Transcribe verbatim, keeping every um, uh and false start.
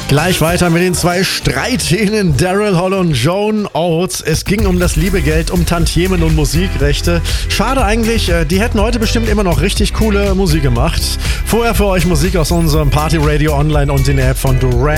Gleich weiter mit den zwei Streithähnen Daryl Hall und Joan Oates. Es ging um das liebe Geld, um Tantiemen und Musikrechte. Schade eigentlich, die hätten heute bestimmt immer noch richtig coole Musik gemacht. Vorher für euch Musik aus unserem Party Radio Online und in der App von Duran